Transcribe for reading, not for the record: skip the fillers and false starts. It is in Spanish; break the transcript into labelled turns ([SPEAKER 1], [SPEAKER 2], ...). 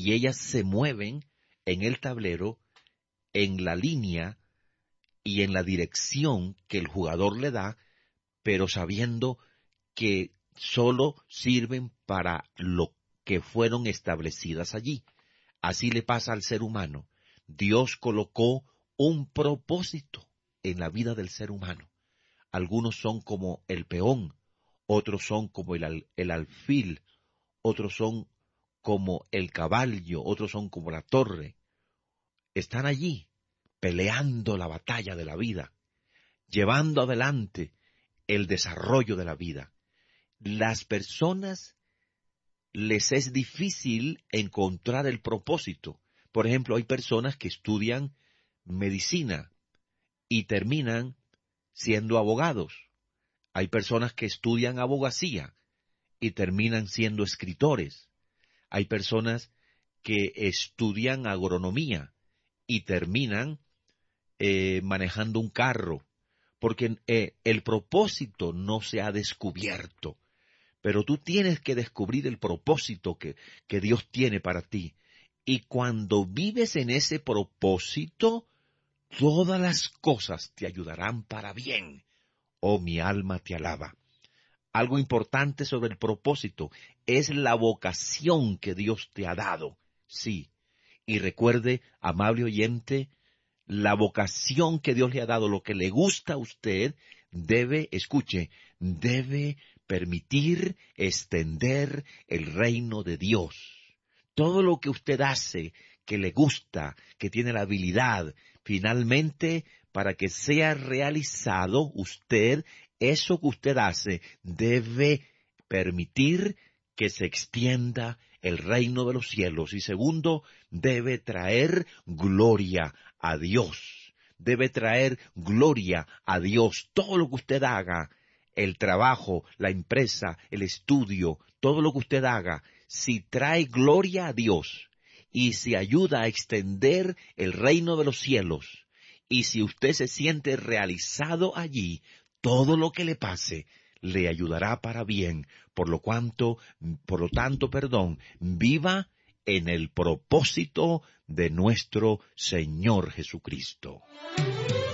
[SPEAKER 1] y ellas se mueven en el tablero, en la línea y en la dirección que el jugador le da, pero sabiendo que solo sirven para lo que fueron establecidas allí. Así le pasa al ser humano. Dios colocó un propósito en la vida del ser humano. Algunos son como el peón, otros son como el alfil, otros son como el caballo, otros son como la torre. Están allí peleando la batalla de la vida, llevando adelante el desarrollo de la vida. Las personas les es difícil encontrar el propósito. Por ejemplo, hay personas que estudian medicina y terminan siendo abogados. Hay personas que estudian abogacía y terminan siendo escritores. Hay personas que estudian agronomía y terminan manejando un carro, porque el propósito no se ha descubierto. Pero tú tienes que descubrir el propósito que Dios tiene para ti. Y cuando vives en ese propósito, todas las cosas te ayudarán para bien. Oh, mi alma te alaba. Algo importante sobre el propósito es la vocación que Dios te ha dado. Sí. Y recuerde, amable oyente, la vocación que Dios le ha dado, lo que le gusta a usted, debe permitir extender el reino de Dios. Todo lo que usted hace, que le gusta, que tiene la habilidad, finalmente, para que sea realizado eso que usted hace, debe permitir que se extienda el reino de los cielos. Y segundo, debe traer gloria a Dios. Debe traer gloria a Dios. Todo lo que usted haga, el trabajo, la empresa, el estudio, todo lo que usted haga, si trae gloria a Dios y si ayuda a extender el reino de los cielos, y si usted se siente realizado allí, todo lo que le pase le ayudará para bien. Por lo tanto, viva en el propósito de nuestro Señor Jesucristo.